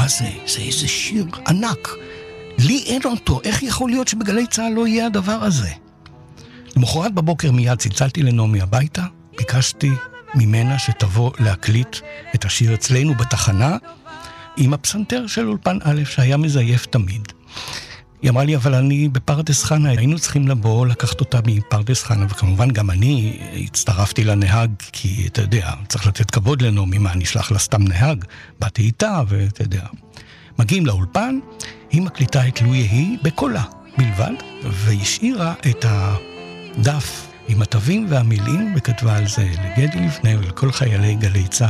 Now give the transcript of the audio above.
מה זה? זה איזה שיר ענק. לי אין אותו. איך יכול להיות שבגלי צהל לא יהיה הדבר הזה? למחרת בבוקר מיד צלצלתי לנעמי הביתה, ביקשתי ממנה שתבוא להקליט את השיר אצלנו בתחנה, עם הפסנתר של אולפן א' שהיה מזייף תמיד. היא אמרה לי, אבל אני בפרדס חנה, היינו צריכים לבוא, לקחת אותה מפרדס חנה, וכמובן גם אני הצטרפתי לנהג, כי אתה יודע, צריך לתת כבוד לנעמי, מה, נשלח לה סתם נהג, באתי איתה, ואתה יודע. מגיעים לאולפן, היא מקליטה את לו יהי בקולה בלבד, והשאירה את הדף עם התווים והמילים, וכתבה על זה לגדי לפני ולכל חיילי גלי צהל.